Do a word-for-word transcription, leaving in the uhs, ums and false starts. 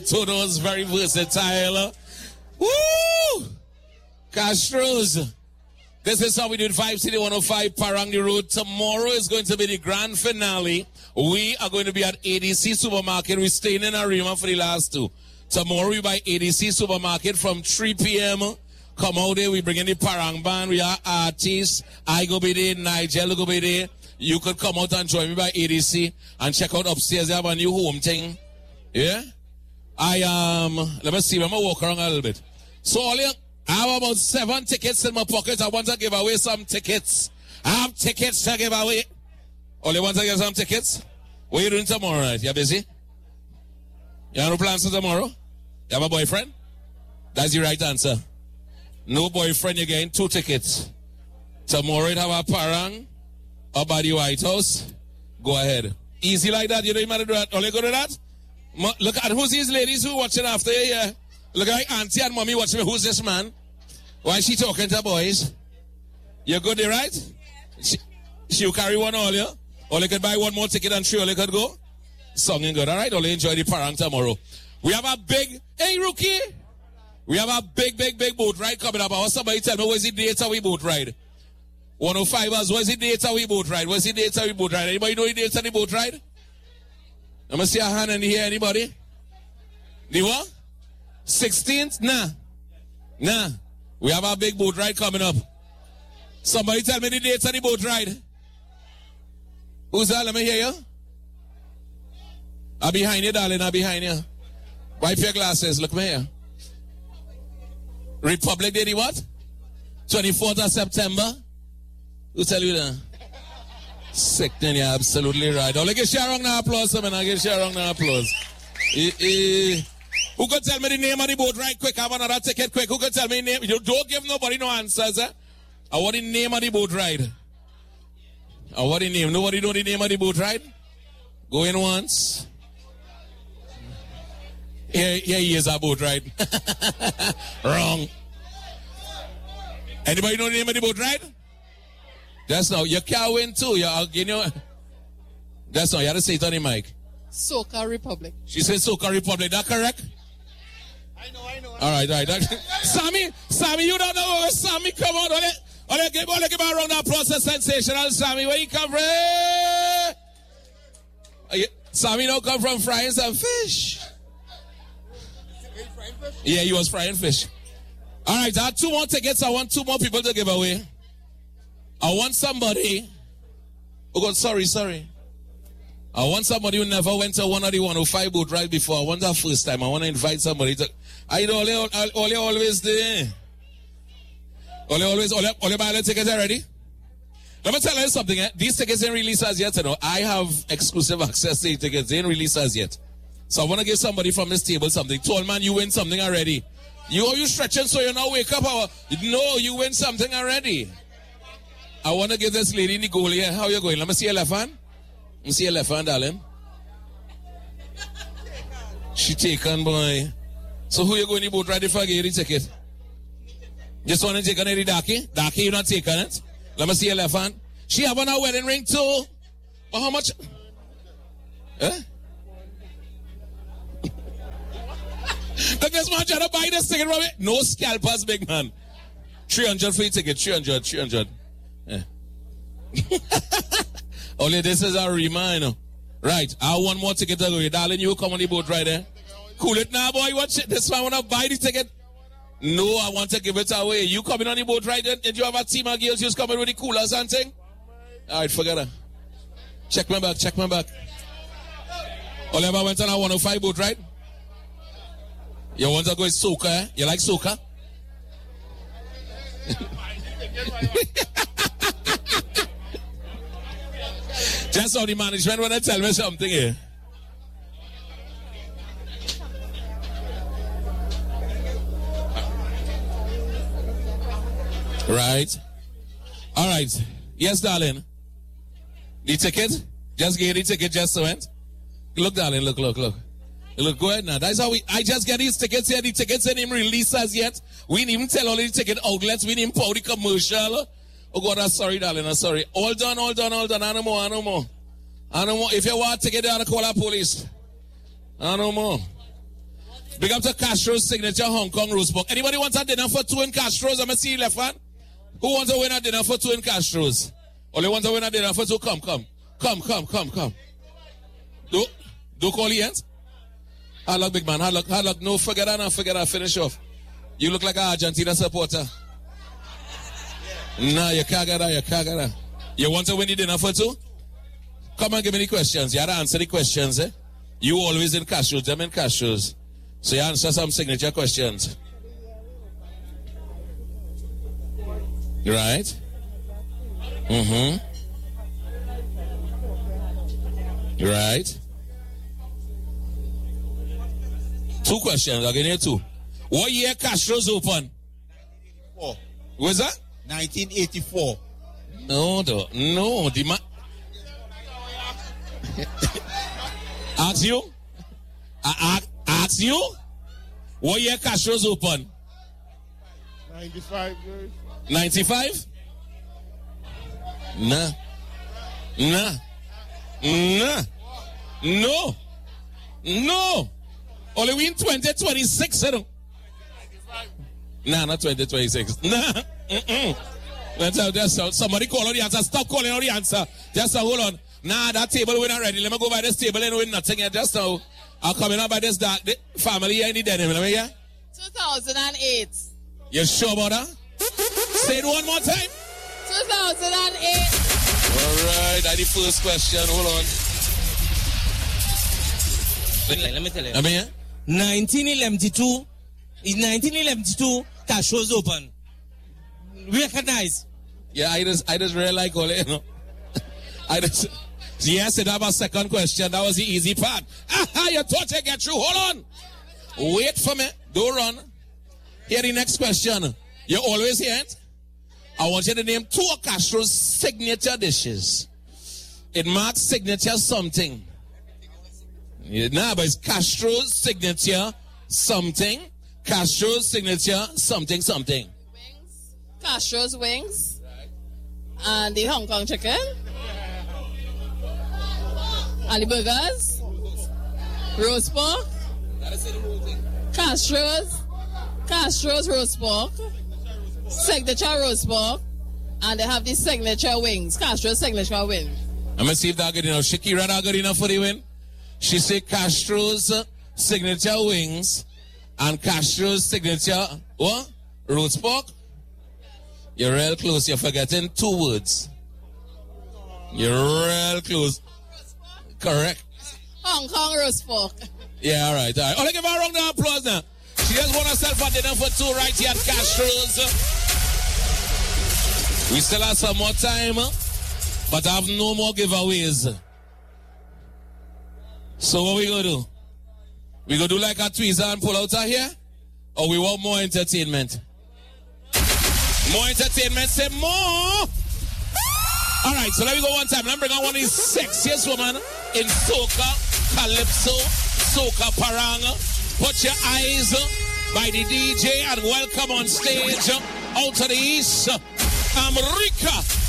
Toto's very versatile. Woo! Castros. This is how we do it. five City one oh five Parang the Road. Tomorrow is going to be the grand finale. We are going to be at A D C Supermarket. We're staying in Arima for the last two. Tomorrow we buy A D C Supermarket from three p.m. Come out there. We bring in the Parang band. We are artists. I go be there. Nigel go be there. You could come out and join me by A D C and check out upstairs. They have a new home thing. Yeah? I um let me see. I'm gonna walk around a little bit. So all you, I have about seven tickets in my pocket. I want to give away some tickets. I have tickets to give away. All you want to give some tickets? What are you doing tomorrow, right? You busy? You have no plans for tomorrow? You have a boyfriend? That's the right answer. No boyfriend, you're getting two tickets. Tomorrow you have a Parang or by the White House. Go ahead. Easy like that. You don't even have to do that. All you go to that? Look at who's these ladies who watching after you here. Look at auntie and mommy watching me. Who's this man? Why is she talking to boys? You're good there, right? She, she'll carry one all you. Or you could buy one more ticket and sure you could go. Songing good, all right? Only enjoy the Parang tomorrow. We have a big, hey rookie. We have a big, big, big boat ride coming up. I want somebody tell me where's the date we boat ride? one oh five ers, where's the date we boat ride? Where's the date we boat ride? Anybody know the date of the boat ride? I'm going to see a hand in here. Anybody? The what? sixteenth? Nah. Nah. We have a big boat ride coming up. Somebody tell me the dates of the boat ride. Who's that? Let me hear you. I'm behind you, darling. I'm behind you. Wipe your glasses. Look me here. Republic Day, the what? twenty-fourth of September. Who tell you that? Sick, then you're absolutely right. Oh, give Sharon an applause, man. I give Sharon an applause. Eh, eh. Who could tell me the name of the boat right quick? I have another ticket quick. Who could tell me the name? You don't give nobody no answers, eh? I want the name of the boat ride. I want the name. Nobody know the name of the boat ride? Go in once. Here, here he is, a boat ride. Wrong. Anybody know the name of the boat ride? Just now. You can't win too. You're, you know. Just now. You have to say it on the mic. Soca Republic. She said Soca Republic. That correct? I know, I know. All right, all right. Sammy, Sammy, you don't know where Sammy come on. Ole, ole, give, ole, give a round of applause to sensational Sammy. Where you come from? You, Sammy don't come from frying some fish. Yeah, he was frying fish. All right, I have two more tickets. I want two more people to give away. I want somebody. Oh God, sorry, sorry. I want somebody who never went to one of the one oh five boat ride before. I want that first time. I want to invite somebody to. I know all, all, all always there. All always, all all buy the tickets already. Let me tell you something. Eh? These tickets ain't released as yet. You know, I have exclusive access to the tickets. They ain't released as yet. So I want to give somebody from this table something. Tall man, you win something already. You are you stretching so you now wake up? Or, no, you win something already. I want to give this lady in the goal here. How you going? Let me see your left hand. Let me see your left hand, darling. She taken, boy. So who you going to boat ride if I get the ticket? Just want to take on the darky? Darky, you not taking it? Let me see your left hand. She have on a wedding ring too. But how much? Eh? Look, this man trying to buy this ticket, Robbie. No scalpers, big man. three hundred for your ticket. three hundred, three hundred. Yeah. Only this is a reminder. Right, I have one more ticket to go. Darling, you come on the boat right there. Cool it now, boy. Watch it. This man want to buy the ticket. No, I want to give it away. You coming on the boat right there? Did you have a team of girls just coming with the coolers and thing? All right, forget it. Check my back, check my back. Oliver went on a one oh five boat ride. You want to go with soca, eh? You like soca? Just how the management want to tell me something here. Right. All right. Yes, darling. The ticket? Just get the ticket, just went. Look, darling, look, look, look. Look, go ahead now. That's how we, I just get these tickets here. The tickets ain't even released as yet. We didn't even tell all the ticket outlets. We didn't pour the commercial. Oh God, I'm sorry, darling, I'm sorry. All done, all done, all done. I no more, I no more. I no more. If you want to get there, I'll call our police. I no more. Big up to Castro's signature Hong Kong roast pork. Anybody want a dinner for two in Castro's? I'm going to see you left hand. Who wants to win a dinner for two in Castro's? Only want to win a dinner for two? Come, come. Come, come, come, come. Do, do call the ends. Hard luck, big man. Hard luck, hard luck. No, forget that now. Forget that. Finish off. You look like an Argentina supporter. No, you can't get that. You can't get that. You want to win the dinner for two? Come and give me the questions. You have to answer the questions, eh? You always in Castro's. Them in Castro's. So you answer some signature questions. Right? Mm-hmm. Right? Two questions. I'll give you two. What year Castro's open? Four. What's that? nineteen eighty-four. No, no. No. The ma- Ask you? I, I, ask you? What year Castro's open? ninety-five years. ninety-five? Nah. Nah. Nah. No. No. Only we in twenty twenty-six, you know. Nah, not twenty twenty-six. Nah. Mm-mm. Let's have just somebody call on the answer. Stop calling on the answer. Just uh, hold on. Nah, that table we're not ready. Let me go by this table and win nothing yet. Just now. I'll come in up by this dark the family here in the denim. Let me hear. two thousand eight. You sure about that? Say it one more time. two thousand eight. All right, that's the first question. Hold on. Let me tell you. Let me hear. nineteen eleven-two. In nineteen eleven-two, Castro's open. Recognize. Yeah, I just, I just really like all it, you know. I just, yes, it have a second question. That was the easy part. Aha, you thought you get through. Hold on. Wait for me. Don't run. Here the next question. You always hear it? I want you to name two of Castro's signature dishes. It marks signature something. Yeah, nah, but it's Castro's signature something. Castro's signature something something. Wings. Castro's wings. And the Hong Kong chicken. And the burgers. Roast pork. Castro's. Castro's roast pork. Signature roast pork. And they have the signature wings. Castro's signature wings. I'm going to see if that's good enough. Shakira, that good enough for the win? She said Castro's uh, signature wings and Castro's signature, what? Roast pork? You're real close. You're forgetting two words. You're real close. Correct. Hong Kong roast pork. Yeah, all right, all right. Oh, let's give her a round of applause now. She just won herself a dinner for two right here at Castro's. We still have some more time, but I have no more giveaways. So what we gonna do? We gonna do like a tweezer and pull out of here? Or we want more entertainment? More entertainment, say more! Alright, so let me go one time. Let me bring on one of these sexiest women in soca, calypso, soca paranga. Put your eyes by the D J and welcome on stage out to the east, America.